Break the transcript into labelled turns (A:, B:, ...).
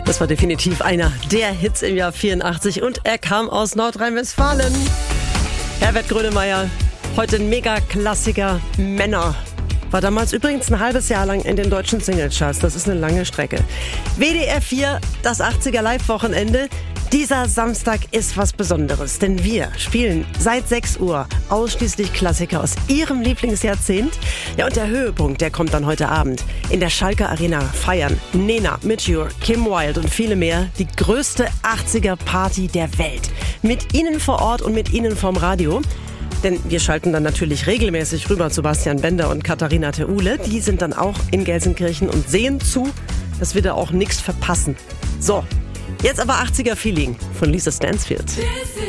A: Das war definitiv einer der Hits im Jahr 84 und er kam aus Nordrhein-Westfalen. Herbert Grönemeyer, heute ein Mega-Klassiker, Männer. War damals übrigens ein halbes Jahr lang in den deutschen Singlecharts. Das ist eine lange Strecke. WDR 4, das 80er Live-Wochenende. Dieser Samstag ist was Besonderes, denn wir spielen seit 6 Uhr ausschließlich Klassiker aus Ihrem Lieblingsjahrzehnt. Ja, und der Höhepunkt, der kommt dann heute Abend. In der Schalke Arena feiern Nena, Mature, Kim Wilde und viele mehr die größte 80er-Party der Welt. Mit Ihnen vor Ort und mit Ihnen vorm Radio. Denn wir schalten dann natürlich regelmäßig rüber zu Bastian Bender und Katharina Theule. Die sind dann auch in Gelsenkirchen und sehen zu, dass wir da auch nichts verpassen. So, jetzt aber 80er Feeling von Lisa Stansfield.